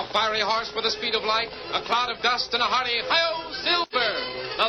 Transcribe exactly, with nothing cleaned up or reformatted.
fiery horse with the speed of light, a cloud of dust, and a hearty hi-yo, Silver! The